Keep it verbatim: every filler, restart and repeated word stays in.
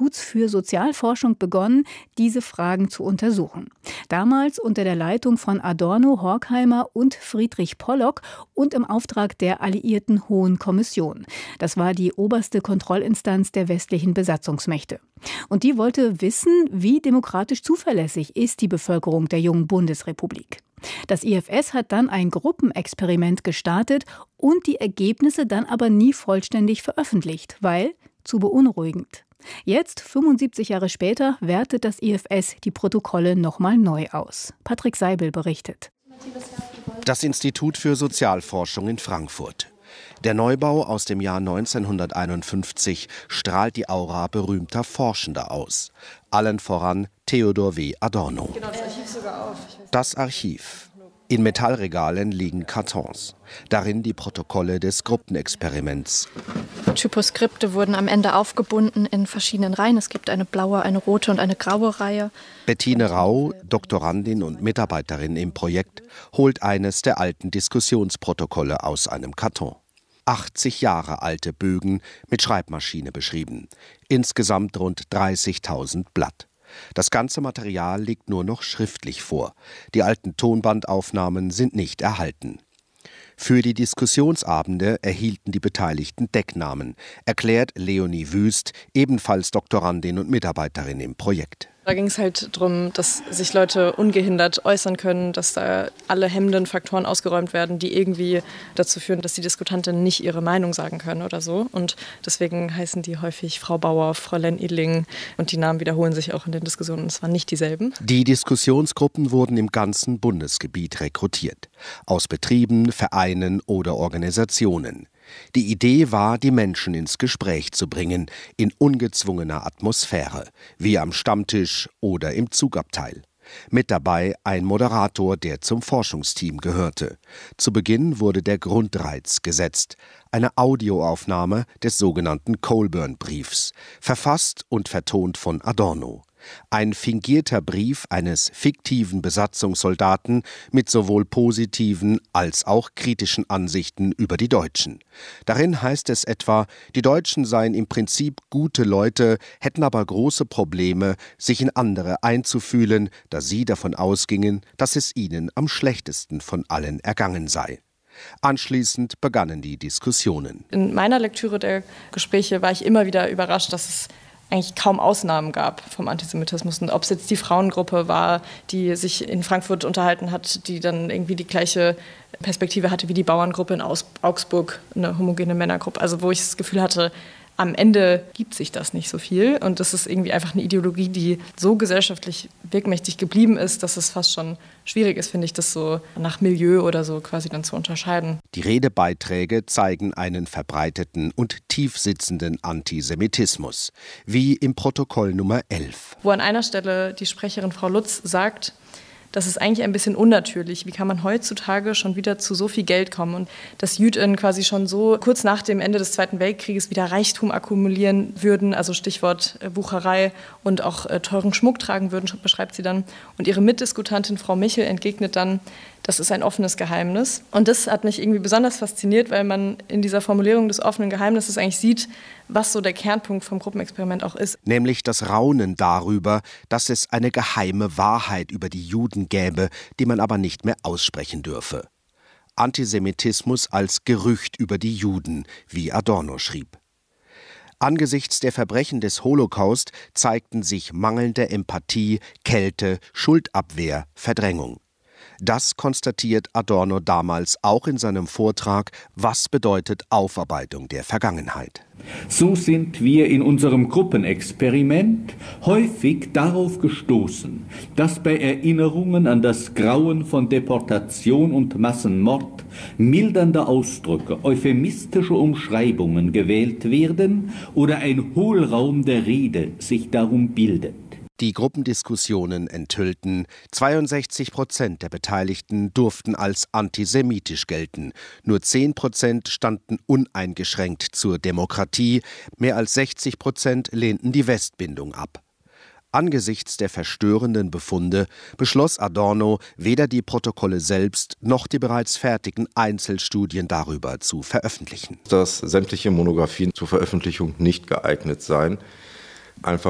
Instituts für Sozialforschung begonnen, diese Fragen zu untersuchen. Damals unter der Leitung von Adorno, Horkheimer und Friedrich Pollock und im Auftrag der Alliierten Hohen Kommission. Das war die oberste Kontrollinstanz der westlichen Besatzungsmächte. Und die wollte wissen, wie demokratisch zuverlässig ist die Bevölkerung der jungen Bundesrepublik. Das I F S hat dann ein Gruppenexperiment gestartet und die Ergebnisse dann aber nie vollständig veröffentlicht, weil zu beunruhigend. Jetzt, fünfundsiebzig Jahre später, wertet das I F S die Protokolle nochmal neu aus. Patrick Seibel berichtet. Das Institut für Sozialforschung in Frankfurt. Der Neubau aus dem Jahr neunzehnhunderteinundfünfzig strahlt die Aura berühmter Forschender aus. Allen voran Theodor W. Adorno. Genau, das Archiv sogar auf. Das Archiv. In Metallregalen liegen Kartons. Darin die Protokolle des Gruppenexperiments. Typoskripte wurden am Ende aufgebunden in verschiedenen Reihen. Es gibt eine blaue, eine rote und eine graue Reihe. Bettine Rau, Doktorandin und Mitarbeiterin im Projekt, holt eines der alten Diskussionsprotokolle aus einem Karton. achtzig Jahre alte Bögen mit Schreibmaschine beschrieben. Insgesamt rund dreißigtausend Blatt. Das ganze Material liegt nur noch schriftlich vor. Die alten Tonbandaufnahmen sind nicht erhalten. Für die Diskussionsabende erhielten die Beteiligten Decknamen, erklärt Leonie Wüst, ebenfalls Doktorandin und Mitarbeiterin im Projekt. Da ging es halt darum, dass sich Leute ungehindert äußern können, dass da alle hemmenden Faktoren ausgeräumt werden, die irgendwie dazu führen, dass die Diskutanten nicht ihre Meinung sagen können oder so. Und deswegen heißen die häufig Frau Bauer, Fräulein Idling und die Namen wiederholen sich auch in den Diskussionen. Es waren nicht dieselben. Die Diskussionsgruppen wurden im ganzen Bundesgebiet rekrutiert. Aus Betrieben, Vereinen oder Organisationen. Die Idee war, die Menschen ins Gespräch zu bringen, in ungezwungener Atmosphäre, wie am Stammtisch oder im Zugabteil. Mit dabei ein Moderator, der zum Forschungsteam gehörte. Zu Beginn wurde der Grundreiz gesetzt, eine Audioaufnahme des sogenannten Colburn-Briefs, verfasst und vertont von Adorno. Ein fingierter Brief eines fiktiven Besatzungssoldaten mit sowohl positiven als auch kritischen Ansichten über die Deutschen. Darin heißt es etwa, die Deutschen seien im Prinzip gute Leute, hätten aber große Probleme, sich in andere einzufühlen, da sie davon ausgingen, dass es ihnen am schlechtesten von allen ergangen sei. Anschließend begannen die Diskussionen. In meiner Lektüre der Gespräche war ich immer wieder überrascht, dass es eigentlich kaum Ausnahmen gab vom Antisemitismus. Und ob es jetzt die Frauengruppe war, die sich in Frankfurt unterhalten hat, die dann irgendwie die gleiche Perspektive hatte wie die Bauerngruppe in Augsburg, eine homogene Männergruppe. Also wo ich das Gefühl hatte, am Ende gibt sich das nicht so viel. Und das ist irgendwie einfach eine Ideologie, die so gesellschaftlich wirkmächtig geblieben ist, dass es fast schon schwierig ist, finde ich, das so nach Milieu oder so quasi dann zu unterscheiden. Die Redebeiträge zeigen einen verbreiteten und tiefsitzenden Antisemitismus, wie im Protokoll Nummer elf. Wo an einer Stelle die Sprecherin Frau Lutz sagt, das ist eigentlich ein bisschen unnatürlich. Wie kann man heutzutage schon wieder zu so viel Geld kommen? Und dass Jüdinnen quasi schon so kurz nach dem Ende des Zweiten Weltkrieges wieder Reichtum akkumulieren würden, also Stichwort Wucherei, und auch äh, teuren Schmuck tragen würden, beschreibt sie dann. Und ihre Mitdiskutantin Frau Michel entgegnet dann, das ist ein offenes Geheimnis. Und das hat mich irgendwie besonders fasziniert, weil man in dieser Formulierung des offenen Geheimnisses eigentlich sieht, was so der Kernpunkt vom Gruppenexperiment auch ist. Nämlich das Raunen darüber, dass es eine geheime Wahrheit über die Juden gäbe, die man aber nicht mehr aussprechen dürfe. Antisemitismus als Gerücht über die Juden, wie Adorno schrieb. Angesichts der Verbrechen des Holocaust zeigten sich mangelnde Empathie, Kälte, Schuldabwehr, Verdrängung. Das konstatiert Adorno damals auch in seinem Vortrag Was bedeutet Aufarbeitung der Vergangenheit? So sind wir in unserem Gruppenexperiment häufig darauf gestoßen, dass bei Erinnerungen an das Grauen von Deportation und Massenmord mildernde Ausdrücke, euphemistische Umschreibungen gewählt werden oder ein Hohlraum der Rede sich darum bildet. Die Gruppendiskussionen enthüllten, zweiundsechzig Prozent der Beteiligten durften als antisemitisch gelten, nur zehn Prozent standen uneingeschränkt zur Demokratie, mehr als sechzig Prozent lehnten die Westbindung ab. Angesichts der verstörenden Befunde beschloss Adorno, weder die Protokolle selbst noch die bereits fertigen Einzelstudien darüber zu veröffentlichen. Dass sämtliche Monographien zur Veröffentlichung nicht geeignet seien, einfach